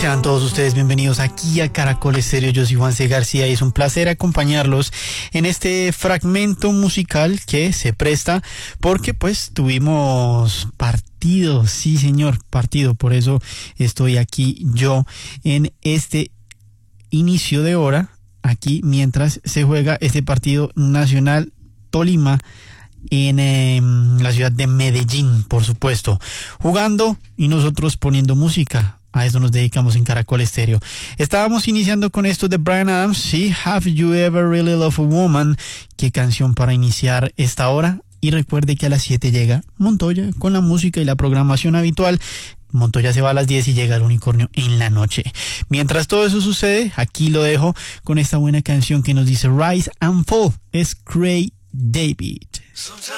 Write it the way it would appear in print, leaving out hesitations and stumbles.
Sean todos ustedes bienvenidos aquí a Caracol Estéreo. Yo soy Juan C. García y es un placer acompañarlos en este fragmento musical que se presta porque pues tuvimos partido, sí señor, partido. Por eso estoy aquí yo en este inicio de hora, aquí mientras se juega este partido Nacional Tolima en la ciudad de Medellín, por supuesto, jugando y nosotros poniendo música. A eso nos dedicamos en Caracol Estéreo. Estábamos iniciando con esto de Bryan Adams, sí, Have You Ever Really Loved a Woman? Qué canción para iniciar esta hora. Y recuerde que a las 7 llega Montoya con la música y la programación habitual. Montoya se va a las 10 y llega el unicornio en la noche. Mientras todo eso sucede, aquí lo dejo con esta buena canción que nos dice Rise and Fall. Es Craig David.